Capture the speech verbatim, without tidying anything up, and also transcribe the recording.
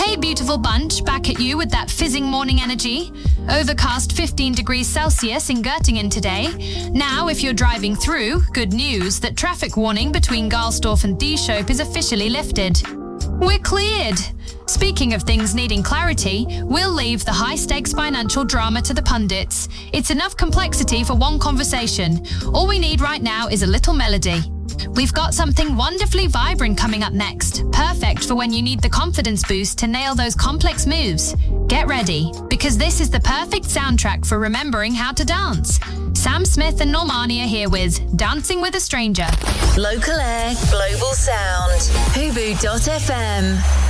Hey beautiful bunch, back at you with that fizzing morning energy. Overcast fifteen degrees Celsius in Göttingen today. Now, if you're driving through, good news that traffic warning between Galstorf and Dieshoop is officially lifted. We're cleared. Speaking of things needing clarity, we'll leave the high-stakes financial drama to the pundits. It's enough complexity for one conversation. All we need right now is a little melody. We've got something wonderfully vibrant coming up next, perfect for when you need the confidence boost to nail those complex moves. Get ready, because this is the perfect soundtrack for remembering how to dance. Sam Smith and Normani are here with Dancing with a Stranger. Local Air, Global Sound, Hubu dot f m.